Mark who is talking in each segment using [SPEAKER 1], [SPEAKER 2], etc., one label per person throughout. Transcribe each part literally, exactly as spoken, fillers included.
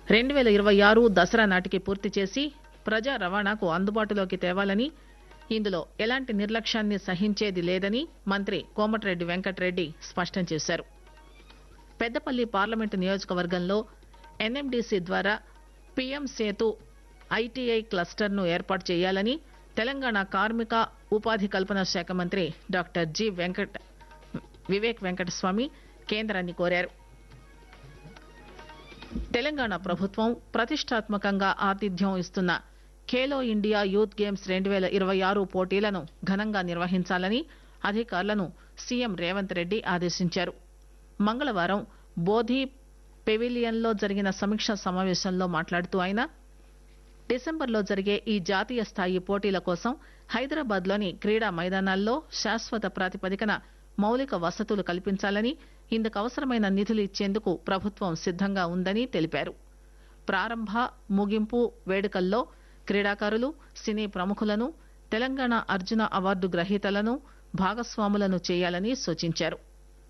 [SPEAKER 1] రెండు పేల ఇరవై ఆరు దసరా నాటికి పూర్తి చేసి ప్రజా రవాణాకు అందుబాటులోకి తేవాలని, ఇందులో ఎలాంటి నిర్లక్ష్యాన్ని సహించేది లేదని మంత్రి కోమటిరెడ్డి వెంకటరెడ్డి స్పష్టం చేశారు. పెద్దపల్లి పార్లమెంటు నియోజకవర్గంలో ఎన్ఎండిసి ద్వారా పీఎం సేతు ఐటీఐ క్లస్టర్ ను ఏర్పాటు చేయాలని తెలంగాణ కార్మిక ఉపాధి కల్పన శాఖ మంత్రి డాక్టర్ జి వెంకట వివేక్ వెంకటస్వామి కేంద్రాన్ని కోరారు. తెలంగాణ ప్రభుత్వం ప్రతిష్టాత్మకంగా ఆతిథ్యం ఇస్తున్న ఖేలో ఇండియా యూత్ గేమ్స్ రెండు పేల ఇరవై ఆరు పోటీలను ఘనంగా నిర్వహించాలని అధికారులను సీఎం రేవంత్ రెడ్డి ఆదేశించారు. మంగళవారం బోధి పెవిలియన్లో జరిగిన సమీక్ష సమావేశంలో మాట్లాడుతూ ఆయన డిసెంబర్లో జరిగే ఈ జాతీయ స్థాయి పోటీల కోసం హైదరాబాద్లోని క్రీడా మైదానాల్లో శాశ్వత ప్రాతిపదికన మౌలిక వసతులు కల్పించాలని, ఇందుకు అవసరమైన నిధులు ఇచ్చేందుకు ప్రభుత్వం సిద్దంగా ఉందని తెలిపారు. ప్రారంభ ముగింపు వేడుకల్లో క్రీడాకారులు, సినీ ప్రముఖులను, తెలంగాణ అర్జున అవార్డు గ్రహీతలను భాగస్వాములను చేయాలని సూచించారు.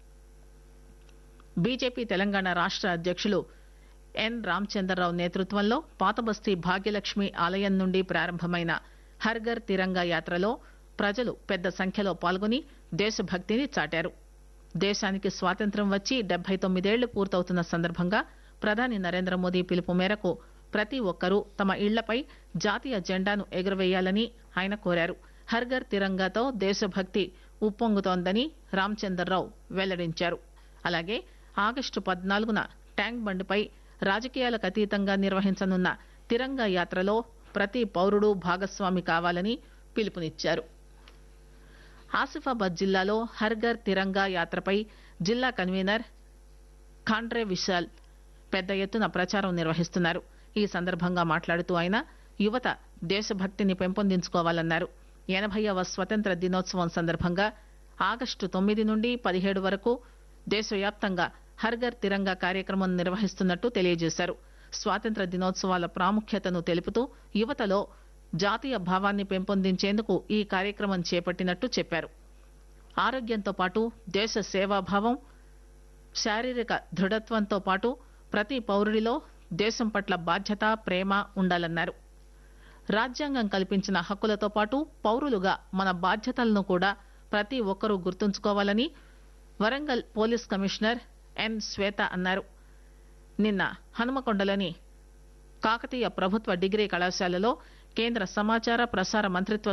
[SPEAKER 1] బీజేపీ తెలంగాణ రాష్ట అధ్యక్షులు ఎన్ రామచంద్రరావు నేతృత్వంలో పాతబస్తీ భాగ్యలక్ష్మి ఆలయం నుండి ప్రారంభమైన హర్ఘర్ తిరంగా యాత్రలో ప్రజలు పెద్ద సంఖ్యలో పాల్గొని దేశభక్తిని చాటారు. దేశానికి స్వాతంత్ర్యం వచ్చి డెబ్బై తొమ్మిదేళ్లు పూర్తవుతున్న సందర్భంగా ప్రధాని నరేంద్ర మోదీ పిలుపు మేరకు ప్రతి ఒక్కరూ తమ ఇళ్లపై జాతీయ జెండాను ఎగురవేయాలని ఆయన కోరారు. హర్ఘర్ తిరంగాతో దేశభక్తి ఉప్పొంగుతోందని రామచంద్రరావు వెల్లడించారు. అలాగే ఆగస్టు పద్నాలుగున ట్యాంక్ బండ్పై రాజకీయాలకు అతీతంగా నిర్వహించనున్న తిరంగా యాత్రలో ప్రతి పౌరుడు భాగస్వామి కావాలని పిలుపునిచ్చారు. ఆసిఫాబాద్ జిల్లాలో హర్ఘర్ తిరంగా యాత్రపై జిల్లా కన్వీనర్ ఖాండ్రే విశాల్ పెద్ద ఎత్తున ప్రచారం నిర్వహిస్తున్నారు. ఈ సందర్భంగా మాట్లాడుతూ ఆయన యువత దేశభక్తిని పెంపొందించుకోవాలన్నారు. ఎనభైవ స్వతంత్ర దినోత్సవం సందర్భంగా ఆగస్టు తొమ్మిది నుండి పదిహేడు వరకు దేశవ్యాప్తంగా హర్ఘర్ తిరంగా కార్యక్రమం నిర్వహిస్తున్నట్టు తెలియజేశారు. స్వాతంత్ర దినోత్సవాల ప్రాముఖ్యతను తెలుపుతూ యువతలో జాతీయ భావాన్ని పెంపొందించేందుకు ఈ కార్యక్రమం చేపట్టినట్టు చెప్పారు. ఆరోగ్యంతో పాటు దేశ సేవాభావం, శారీరక దృఢత్వంతో పాటు ప్రతి పౌరుడిలో దేశం పట్ల బాధ్యత, ప్రేమ ఉండాలన్నారు. రాజ్యాంగం కల్పించిన హక్కులతో పాటు పౌరులుగా మన బాధ్యతలను కూడా ప్రతి ఒక్కరూ గుర్తుంచుకోవాలని వరంగల్ పోలీస్ కమిషనర్ ఎన్ శ్వేత అన్నారు. నిన్న హనుమకొండలోని కాకతీయ ప్రభుత్వ డిగ్రీ కళాశాలలో కేంద్ర సమాచార ప్రసార మంత్రిత్వ